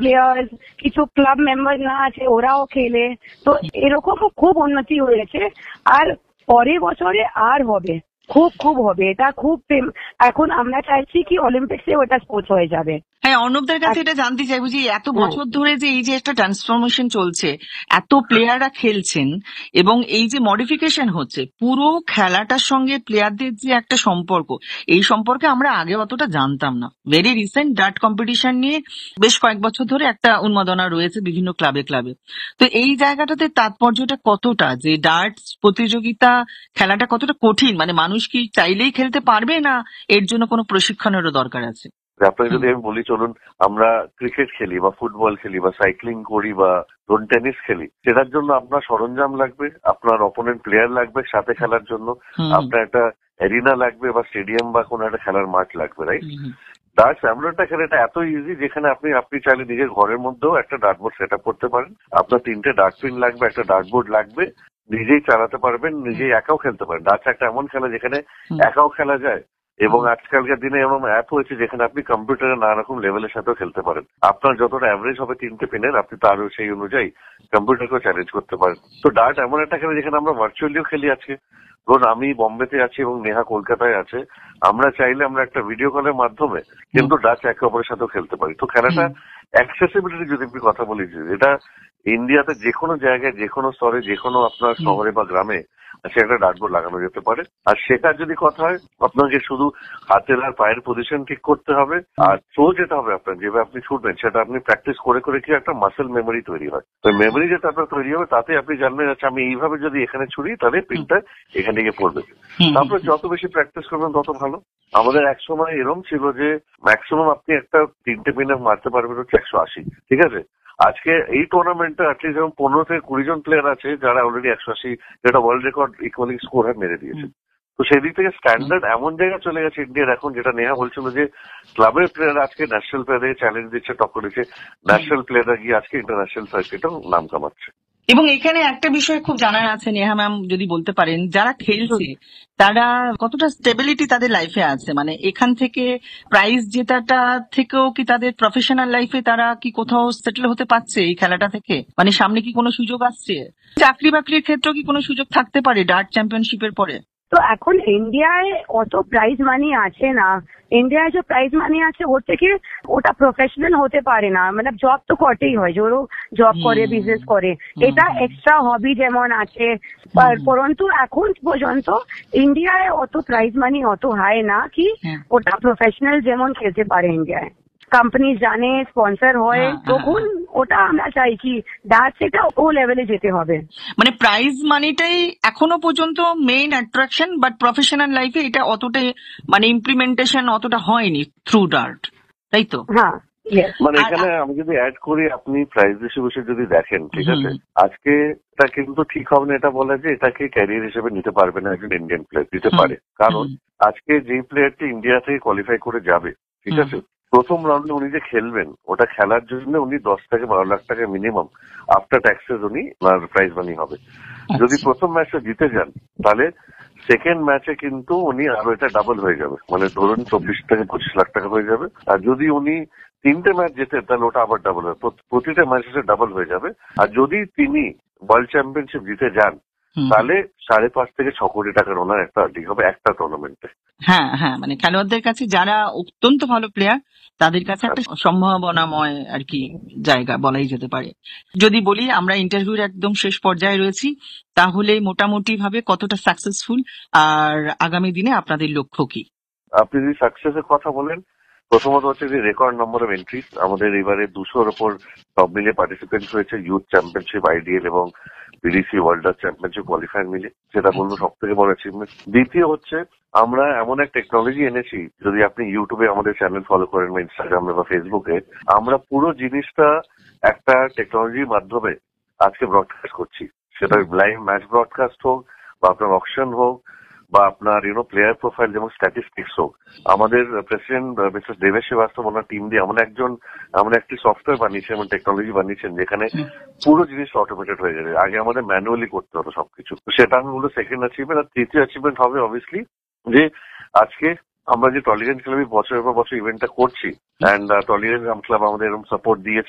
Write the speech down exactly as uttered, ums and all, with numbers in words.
Players, কিছু club member না আছে ওরাও খেলে, তো এরকমও খুব উন্নতি হয়েছে। আর পরের বছরে আর হবে, খুব খুব হবে, এটা খুব এখন আমরা চাইছি কি অলিম্পিক্সে ওটা স্পোর্টস হয়ে যাবে। হ্যাঁ, অর্ণবদের কাছে এটা জানতে চাইবো যে এত বছর ধরে যে এই যে একটা ট্রান্সফরমেশন চলছে, এত প্লেয়াররা খেলছেন এবং এই যে মডিফিকেশন হচ্ছে, পুরো খেলাটার সঙ্গে প্লেয়ারদের যে একটা সম্পর্ক, এই সম্পর্কে আমরা আগে অতটা জানতাম না। ভেরি রিসেন্ট ডার্ট কম্পিটিশন নিয়ে বেশ কয়েক বছর ধরে একটা উন্মাদনা রয়েছে বিভিন্ন ক্লাবে ক্লাবে। তো এই জায়গাটাতে তাৎপর্যটা কতটা, যে ডার্ট প্রতিযোগিতা খেলাটা কতটা কঠিন, মানে মানুষ কি চাইলেই খেলতে পারবে, না এর জন্য কোনো প্রশিক্ষণেরও দরকার আছে? আপনাকে যদি আমি বলি, চলুন আমরা ক্রিকেট খেলি বা ফুটবল খেলি বা সাইক্লিং করি বা ধরুন টেনিস খেলি, সেটার জন্য আপনার সরঞ্জাম লাগবে, আপনার অপোনেন্ট প্লেয়ার লাগবে সাথে খেলার জন্য, আপনার একটা এরিনা লাগবে বা স্টেডিয়াম বা কোনো একটা খেলার মাঠ লাগবে, রাইট? ডার্টস এমন একটা খেলা, এটা এত ইজি যেখানে আপনি আপনি চাইলে নিজের ঘরের মধ্যেও একটা ডার্টবোর্ড সেট আপ করতে পারেন। আপনার তিনটে ডার্ট পিন লাগবে, একটা ডার্টবোর্ড লাগবে, নিজেই চালাতে পারবেন, নিজেই একাও খেলতে পারেন। ডার্টস একটা এমন খেলা যেখানে একাও খেলা যায়, এবং আজকালকার দিনে এমন অ্যাপ হয়েছে যেখানে আপনি কম্পিউটারে নানা রকম লেভেলের সাথেও খেলতে পারেন। আপনার যতটা অ্যাভারেজ হবে তিনটে পিনের, আপনি তারও সেই অনুযায়ী কম্পিউটারকেও চ্যালেঞ্জ করতে পারেন। তো ডার্ট এমন একটা খেলা যেখানে আমরা ভার্চুয়ালিও খেলি। আজকে ধরুন আমি বম্বেতে আছি এবং নেহা কলকাতায় আছে, আমরা চাইলে আমরা একটা ভিডিও কলের মাধ্যমে কিন্তু ডাচ একে অপরের সাথেও খেলতে পারি। তো খেলাটা অ্যাক্সেসিবিলিটি যদি আপনি কথা বলি, এটা ইন্ডিয়াতে যে কোনো জায়গায়, যে কোনো স্তরে, যে কোনো আপনার শহরে বা গ্রামে সে একটা ডার্টবোর্ড লাগানো যেতে পারে। আর শেখার যদি কথা হয়, আপনাকে শুধু হাতের আর পায়ের পজিশন ঠিক করতে হবে, আর থ্রো যেটা হবে আপনার যেভাবে আপনি ছুটবেন সেটা আপনি প্র্যাকটিস করে করে কি একটা মাসেল মেমোরি তৈরি হয়। তো মেমোরি যেটা আপনার তৈরি হবে, তাতে আপনি জানবেন আচ্ছা আমি এইভাবে যদি এখানে ছুড়ি তাহলে পিনটা এখানে গিয়ে পড়বে। তারপরে যত বেশি প্র্যাকটিস করবেন তত ভালো। আমাদের এক সময় এরকম ছিল যে ম্যাক্সিমাম আপনি একটা তিনটে পিনে মারতে পারবেন হচ্ছে একশো আশি, ঠিক আছে? আজকে এই টুর্নামেন্টে অ্যাটলিস্ট যেমন পনেরো থেকে কুড়ি জন প্লেয়ার আছে যারা অলরেডি একশো আশি যেটা ওয়ার্ল্ড রেকর্ড ইকুয়ালিং স্কোর হ্যাঁ মেরে দিয়েছে। তো সেই দিক থেকে স্ট্যান্ডার্ড এমন জায়গায় চলে গেছে ইন্ডিয়ার এখন, যেটা নেহা বলছিল যে ক্লাবের প্লেয়ার আজকে ন্যাশনাল প্লেয়ারে চ্যালেঞ্জ দিচ্ছে, টক্কর দিচ্ছে, ন্যাশনাল প্লেয়াররা গিয়ে আজকে ইন্টারন্যাশনাল সার্কিটেও নাম কামাচ্ছে। এবং এখানে একটা বিষয় খুব জানার আছে নেহা ম্যাম, যদি বলতে পারেন যারা খেলছে তারা কতটা স্টেবিলিটি তাদের লাইফে আছে, মানে এখান থেকে প্রাইজ জেতাটা থেকেও কি তাদের প্রফেশনাল লাইফে তারা কি কোথাও সেটেল হতে পারছে এই খেলাটা থেকে, মানে সামনে কি কোনো সুযোগ আসছে, চাকরি বাকরির ক্ষেত্রেও কি কোনো সুযোগ থাকতে পারে ডার্ট চ্যাম্পিয়নশিপের পরে? তো এখন ইন্ডিয়ায় অত প্রাইজ মানি আছে না, ইন্ডিয়ায় যে প্রাইজ মানি আছে ওর থেকে ওটা প্রফেশনাল হতে পারে না, মানে জব তো করতেই হয়, জোরও জব করে বিজনেস করে, এটা এক্সট্রা হবি যেমন আছে। পরন্তু এখন পর্যন্ত ইন্ডিয়ায় অত প্রাইজ মানি অত হাই না কি ওটা প্রফেশনাল যেমন খেলতে পারে ইন্ডিয়ায়, কোম্পানি জানে, স্পন্সর হয়, তখন ওটা আমরা চাইছি ডার্টস এটা ও লেভেলে যেতে হবে। মানে প্রাইজ মানিটাই এখনো পর্যন্ত মেইন অ্যাট্রাকশন, বাট প্রফেশনাল লাইফে এটা অতটাই মানে ইমপ্লিমেন্টেশন অতটা হয়নি থ্রু ডার্ট, তাই তো? হ্যাঁ, মানে এখানে আমি যদি অ্যাড করি, আপনি প্রাইজ হিসেবে যদি দেখেন, ঠিক আছে, আজকে এটা কিন্তু ঠিক হবে না এটা বলা যে এটাকে ক্যারিয়ার হিসেবে নিতে পারবে না একজন ইন্ডিয়ান প্লেয়ার, দিতে পারে। কারণ আজকে যে প্লেয়ারটি ইন্ডিয়া থেকে কোয়ালিফাই করে যাবে, ঠিক আছে, প্রথম রাউন্ডে উনি যে খেলবেন ওটা খেলার জন্য উনি দশ থেকে বারো লাখ টাকা মিনিমাম আফটার ট্যাক্সেস উনি প্রাইজ মানি হবে। যদি প্রথম ম্যাচটা জিতে যান তাহলে সেকেন্ড ম্যাচে কিন্তু উনি আরো এটা ডাবল হয়ে যাবে, মানে ধরুন চব্বিশ থেকে পঁচিশ লাখ টাকা হয়ে যাবে। আর যদি উনি তিনটে ম্যাচ জেতেন তাহলে ওটা আবার ডাবল হবে, প্রতিটা ম্যাচে ডাবল হয়ে যাবে। আর যদি তিনি ওয়ার্ল্ড চ্যাম্পিয়নশিপ জিতে যান তাহলে সাড়ে পাঁচ থেকে ছ কোটি টাকার ওনার একটা আর্নিং হবে একটা টুর্নামেন্টে। হ্যাঁ হ্যাঁ, মানে খেলোয়াড়দের কাছে যারা অত্যন্ত ভালো প্লেয়ার তাদের কাছে একটা সম্ভাবনাময় আর কি জায়গা বলাই যেতে পারে। যদি বলি আমরা ইন্টারভিউর একদম শেষ পর্যায়ে রয়েছি, তাহলে মোটামুটি ভাবে কতটা সাকসেসফুল আর আগামী দিনে আপনাদের লক্ষ্য কি? আপনি যদি সাকসেসের কথা বলেন, প্রথমত হচ্ছে যে রেকর্ড নাম্বার অফ এন্ট্রিজ, আমাদের এবারে দুশোর ওপর সব মিলিয়ে পার্টিসিপেন্ট হয়েছে ইউথ চ্যাম্পিয়নশিপ, আইডিএল এবং বিডিসি ওয়ার্ল্ড চ্যাম্পিয়নশিপ কোয়ালিফায়ার মিলে, সেটা বলবো সব থেকে বড় অ্যাচিভমেন্ট। দ্বিতীয় হচ্ছে আমরা এমন এক টেকনোলজি এনেছি, যদি আপনি ইউটিউবে আমাদের চ্যানেল ফলো করেন বা ইনস্টাগ্রামে বা ফেসবুকে, আমরা পুরো জিনিসটা একটা টেকনোলজির মাধ্যমে আজকে ব্রডকাস্ট করছি। সেটা লাইভ ম্যাচ ব্রডকাস্ট হোক বা আপনার অকশন হোক বা আপনার ইউনো প্লেয়ার প্রোফাইল যেমন স্ট্যাটিস্টিক্স হোক। আমাদের প্রেসিডেন্ট মিস্টার দেবেশ শ্রীবাস্তব ওনার টিম দিয়ে এমন একজন এমন একটি সফটওয়্যার বানিয়েছেন এবং টেকনোলজি বানিয়েছেন যেখানে পুরো জিনিসটা অটোমেটেড হয়ে যাবে। আগে আমাদের ম্যানুয়ালি করতে হতো সবকিছু, সেটা আমি বলবো সেকেন্ড অ্যাচিভমেন্ট। আর তৃতীয় অ্যাচিভমেন্ট হবে অবভিয়াসলি যে আজকে আমরা যে টলিগঞ্জ ক্লাবে বছরের পর বছর ইভেন্টটা করছি, অ্যান্ড টলিগঞ্জ ক্লাব আমাদের এরকম সাপোর্ট দিয়েছে।